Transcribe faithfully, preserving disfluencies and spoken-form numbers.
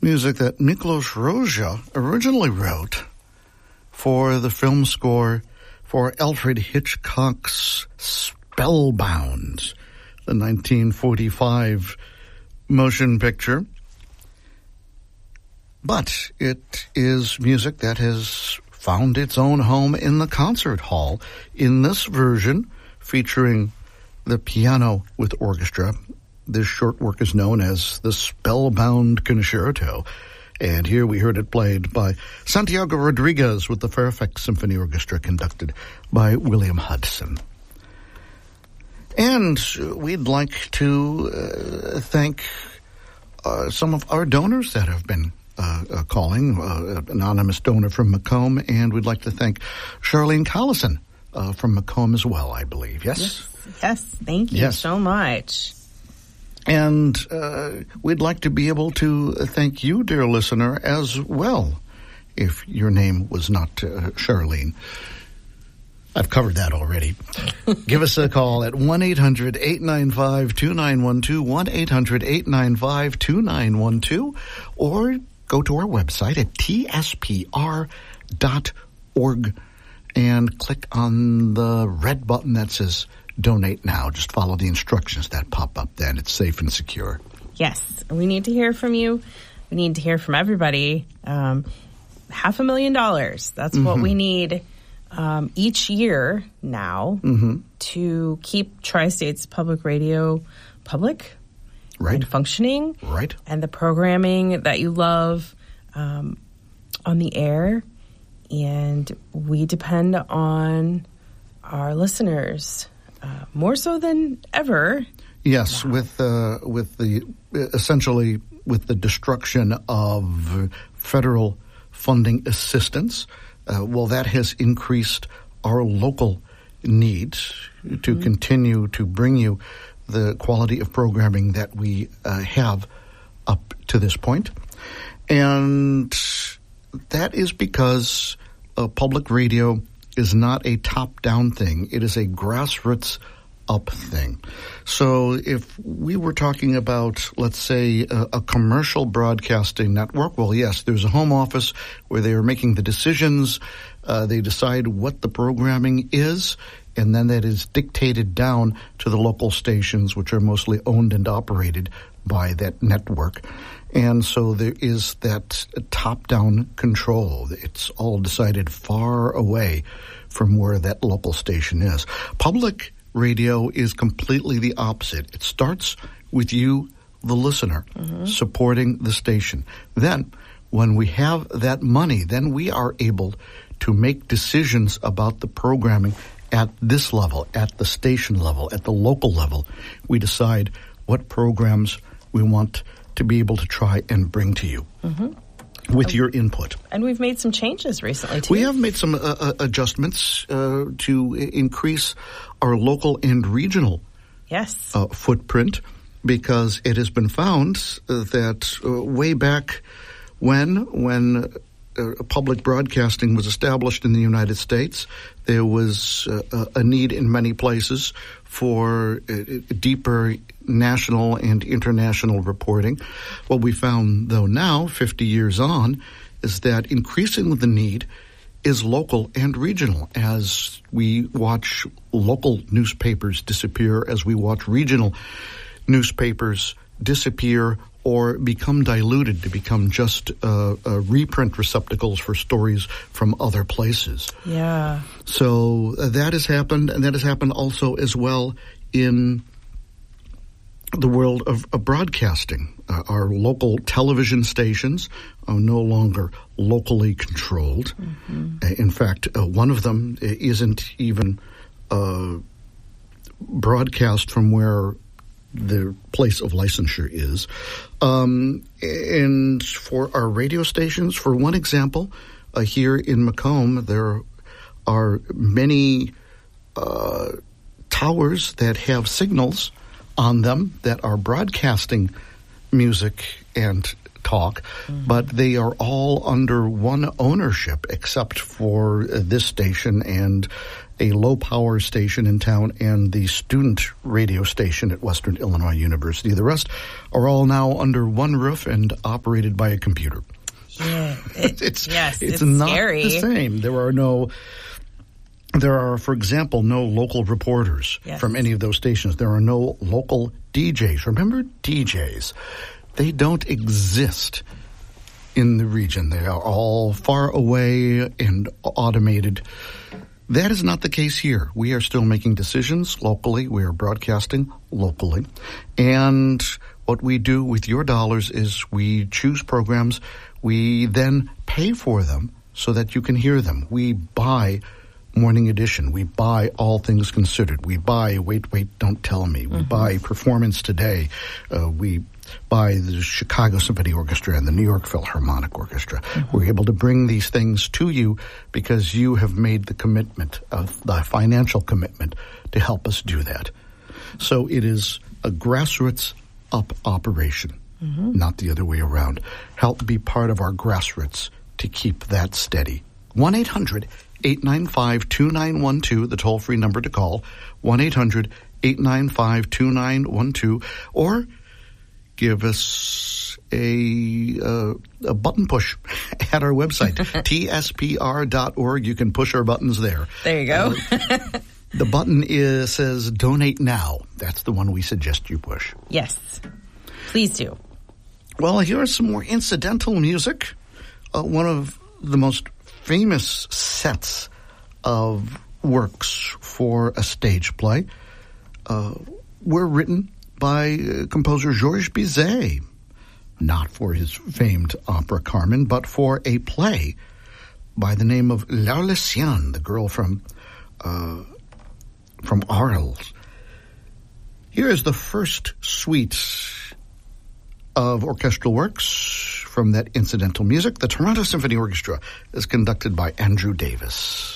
music that Miklos Rozsa originally wrote for the film score for Alfred Hitchcock's Spellbound, the nineteen forty-five motion picture. But it is music that has found its own home in the concert hall. In this version, featuring the piano with orchestra, this short work is known as the Spellbound Concerto. And here we heard it played by Santiago Rodriguez with the Fairfax Symphony Orchestra, conducted by William Hudson. And we'd like to uh, thank uh, some of our donors that have been uh, uh, calling, uh, anonymous donor from Macomb, and we'd like to thank Charlene Collison uh, from Macomb as well, I believe. Yes? Yes, yes thank you yes. so much. And uh, we'd like to be able to thank you, dear listener, as well, if your name was not uh, Charlene. I've covered that already. Give us a call at one eight hundred eight nine five two nine one two, one eight hundred eight nine five two nine one two, or go to our website at t s p r dot org and click on the red button that says Donate Now. Just follow the instructions that pop up then. It's safe and secure. Yes, we need to hear from you. We need to hear from everybody. Um, half a million dollars. That's mm-hmm. what we need um, each year now mm-hmm. to keep Tri-State's public radio public right. and functioning. Right. And the programming that you love um, on the air. And we depend on our listeners uh, more so than ever. Yes, wow. with uh, with the essentially with the destruction of federal funding assistance, uh, well, that has increased our local needs mm-hmm. to continue to bring you the quality of programming that we uh, have up to this point. And that is because uh, public radio is not a top-down thing. It is a grassroots-up thing. So if we were talking about, let's say, a, a commercial broadcasting network, well, yes, there's a home office where they are making the decisions. Uh, they decide what the programming is, and then that is dictated down to the local stations, which are mostly owned and operated by that network. And so there is that top-down control. It's all decided far away from where that local station is. Public radio is completely the opposite. It starts with you, the listener, mm-hmm. supporting the station. Then, when we have that money, then we are able to make decisions about the programming at this level, at the station level, at the local level. We decide what programs we want to be able to try and bring to you mm-hmm. with your input. And we've made some changes recently, too. We have made some uh, uh, adjustments uh, to increase our local and regional yes. uh, footprint, because it has been found uh, that uh, way back when, when uh, public broadcasting was established in the United States, there was uh, a need in many places for uh, deeper national and international reporting. What we found, though, now, fifty years on, is that increasingly the need is local and regional, as we watch local newspapers disappear, as we watch regional newspapers disappear or become diluted to become just uh, uh, reprint receptacles for stories from other places. Yeah. So uh, that has happened, and that has happened also as well in the world of, of broadcasting. Uh, our local television stations are no longer locally controlled. Mm-hmm. Uh, in fact, uh, one of them isn't even uh, broadcast from where the place of licensure is. Um, and for our radio stations, for one example, uh, here in Macomb, there are many uh, towers that have signals on them that are broadcasting music and talk, mm-hmm. but they are all under one ownership except for uh, this station and a low-power station in town, and the student radio station at Western Illinois University. The rest are all now under one roof and operated by a computer. Yeah, it, it's yes, it's, it's not scary. the same. There are no... There are, for example, no local reporters yes. from any of those stations. There are no local D Js. Remember D Js? They don't exist in the region. They are all far away and automated. That is not the case here. We are still making decisions locally. We are broadcasting locally. And what we do with your dollars is we choose programs. We then pay for them so that you can hear them. We buy Morning Edition. We buy All Things Considered. We buy Wait, Wait, Don't Tell Me. We mm-hmm. buy Performance Today. Uh, we buy the Chicago Symphony Orchestra and the New York Philharmonic Orchestra. Mm-hmm. We're able to bring these things to you because you have made the commitment, of the financial commitment, to help us do that. So it is a grassroots up operation, mm-hmm. not the other way around. Help be part of our grassroots to keep that steady. one eight hundred eight nine five two nine one two, the toll-free number to call, one eight hundred eight nine five two nine one two, or give us a uh, a button push at our website, T S P R dot org. You can push our buttons there. There you go. Uh, the button is says Donate Now. That's the one we suggest you push. Yes. Please do. Well, here is some more incidental music. Uh, one of the most famous sets of works for a stage play uh, were written by uh, composer Georges Bizet, not for his famed opera Carmen, but for a play by the name of L'Arlésienne, the girl from uh, from Arles. Here is the first suite of orchestral works from that incidental music. The Toronto Symphony Orchestra is conducted by Andrew Davis.